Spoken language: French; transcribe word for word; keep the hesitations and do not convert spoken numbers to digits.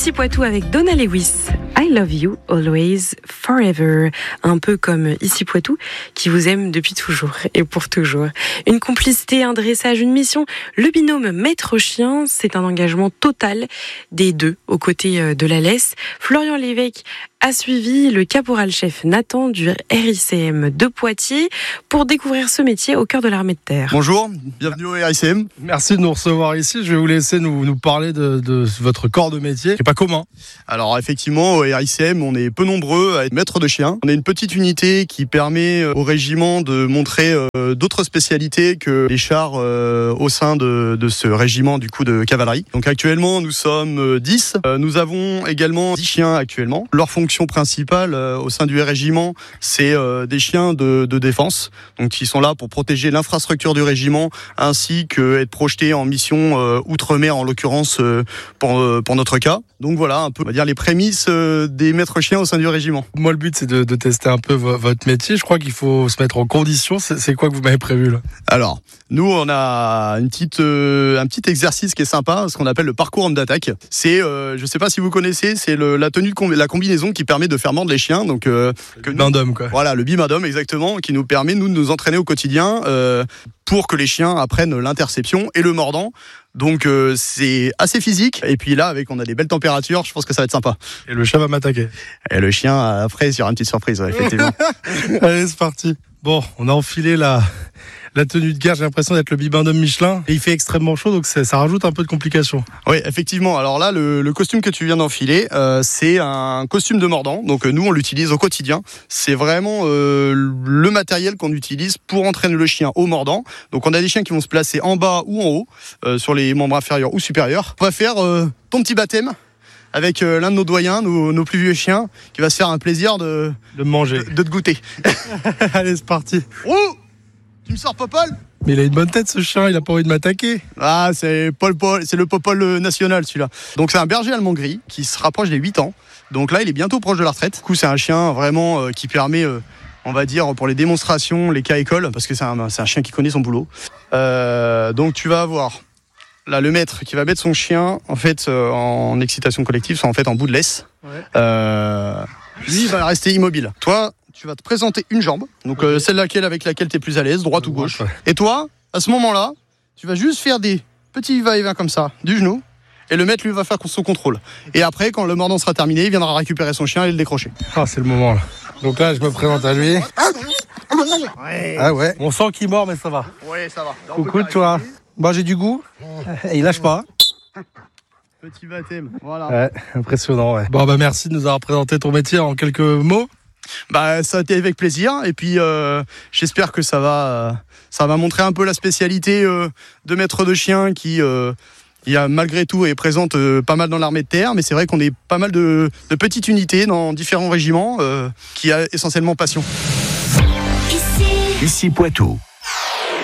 Ici Poitou avec Donna Lewis. I love you always forever. Un peu comme Ici Poitou qui vous aime depuis toujours et pour toujours. Une complicité, un dressage, une mission. Le binôme maître-chien, c'est un engagement total des deux aux côtés de la laisse. Florian Lévesque a suivi le caporal-chef Nathan du R I C M de Poitiers pour découvrir ce métier au cœur de l'armée de terre. Bonjour, bienvenue au R I C M. Merci de nous recevoir ici. Je vais vous laisser nous, nous parler de, de votre corps de métier, qui n'est pas commun. Alors effectivement, au R I C M, on est peu nombreux à être maîtres de chiens. On est une petite unité qui permet au régiment de montrer euh, d'autres spécialités que les chars euh, au sein de, de ce régiment du coup de cavalerie. Donc actuellement, nous sommes dix. Euh, nous avons également dix chiens actuellement. Leur fonction principale euh, au sein du régiment, c'est euh, des chiens de, de défense, donc qui sont là pour protéger l'infrastructure du régiment, ainsi que être projetés en mission euh, outre-mer en l'occurrence euh, pour, euh, pour notre cas. Donc voilà un peu, on va dire les prémices euh, des maîtres chiens au sein du régiment. Moi, le but c'est de, de tester un peu vo- votre métier. Je crois qu'il faut se mettre en condition. C'est, c'est quoi que vous m'avez prévu là ? Alors, nous on a une petite, euh, un petit exercice qui est sympa, ce qu'on appelle le parcours homme d'attaque. C'est, euh, je sais pas si vous connaissez, c'est le, la tenue de combi- la combinaison qui permet de faire mordre les chiens. Donc euh, que bain d'homme quoi. Voilà, le bimandom exactement, qui nous permet nous de nous entraîner au quotidien euh, pour que les chiens apprennent l'interception et le mordant. Donc euh, c'est assez physique. Et puis là, avec on a des belles températures, je pense que ça va être sympa. Et le chat va m'attaquer. Et le chien après, il y aura une petite surprise, ouais, effectivement. Allez, c'est parti. Bon, on a enfilé la la tenue de guerre. J'ai l'impression d'être le bibendum Michelin. Et il fait extrêmement chaud, donc ça, ça rajoute un peu de complications. Oui, effectivement. Alors là, le, le costume que tu viens d'enfiler, euh, c'est un costume de mordant. Donc euh, nous, on l'utilise au quotidien. C'est vraiment euh, le matériel qu'on utilise pour entraîner le chien au mordant. Donc on a des chiens qui vont se placer en bas ou en haut, euh, sur les membres inférieurs ou supérieurs. On va faire euh, ton petit baptême avec euh, l'un de nos doyens, nos, nos plus vieux chiens, qui va se faire un plaisir de de manger, de, de te goûter. Allez, c'est parti. Oh, tu me sors Popol ? Mais il a une bonne tête ce chien, il a pas envie de m'attaquer. Ah, c'est Paul Paul, c'est le Popol national celui-là. Donc c'est un berger allemand gris qui se rapproche des huit ans. Donc là, il est bientôt proche de la retraite. Du coup, c'est un chien vraiment euh, qui permet, euh, on va dire, pour les démonstrations, les cas écoles, parce que c'est un, c'est un chien qui connaît son boulot. Euh, donc tu vas avoir là le maître qui va mettre son chien en fait euh, en excitation collective, soit en fait en bout de laisse. Ouais. Euh, lui, il va rester immobile. Toi, tu vas te présenter une jambe, donc okay. euh, celle laquelle avec laquelle tu es plus à l'aise, droite ou gauche. Ouais. Et toi, à ce moment-là, tu vas juste faire des petits va-et-vient comme ça, du genou, et le maître lui va faire son contrôle. Et après, quand le mordant sera terminé, il viendra récupérer son chien et le décrocher. Ah, c'est le moment là. Donc là, je me présente à lui. Ouais. Ah ouais. On sent qu'il mord, mais ça va. Ouais, ça va. Coucou toi. Bah j'ai du goût. Et il lâche pas. Petit baptême, voilà. Ouais, impressionnant, ouais. Bon bah merci de nous avoir présenté ton métier en quelques mots. Bah ça a été avec plaisir et puis euh, j'espère que ça va euh, ça va montrer un peu la spécialité euh, de maître de chien qui euh, il y a malgré tout est présente euh, pas mal dans l'armée de terre, mais c'est vrai qu'on est pas mal de, de petites unités dans différents régiments euh, qui a essentiellement passion. Ici, Ici Poitou.